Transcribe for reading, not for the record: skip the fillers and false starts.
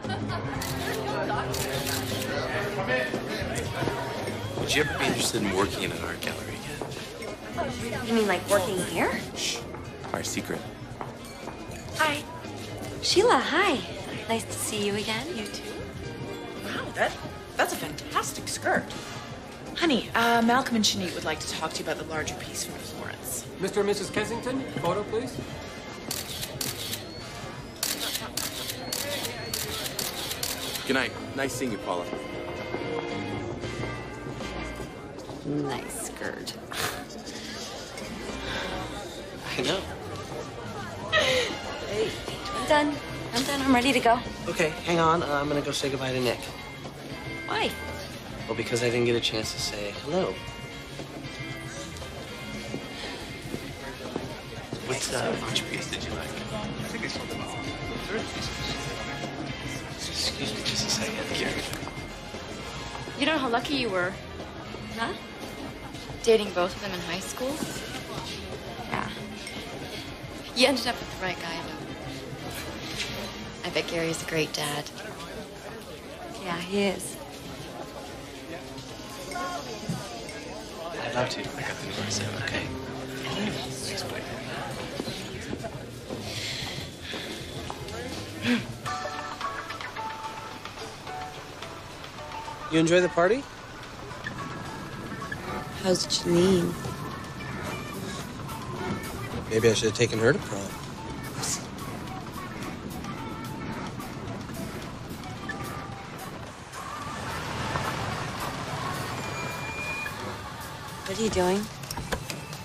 Would you ever be interested in working in an art gallery again? You mean like working here? Shh. Our secret. Hi. Sheila, hi. Nice to see you again. You too. Wow, that's a fantastic skirt. Honey, Malcolm and Shanique would like to talk to you about the larger piece from Florence. Mr. and Mrs. Kensington, photo, please. Good night. Nice seeing you, Paula. Nice skirt. I know. Hey. I'm done. I'm ready to go. Okay, hang on. I'm gonna go say goodbye to Nick. Why? Well, because I didn't get a chance to say hello. What lunch piece did you like? I think I saw the third piece. Excuse me just a second. Here. You know how lucky you were, Huh? dating both of them in high school? Yeah. You ended up with the right guy, though. I bet Gary's a great dad. Yeah, he is. I'd love to. I got the new set, okay? Thanks, boy. You enjoy the party? How's Janine? Maybe I should have taken her to prom. What are you doing?